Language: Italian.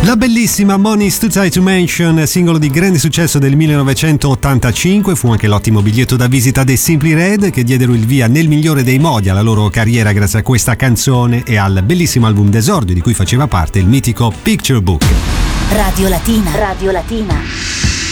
La bellissima Money's Too Tight to Mention, singolo di grande successo del 1985, fu anche l'ottimo biglietto da visita dei Simply Red, che diedero il via nel migliore dei modi alla loro carriera grazie a questa canzone e al bellissimo album d'esordio di cui faceva parte il mitico Picture Book. Radio Latina. Radio Latina.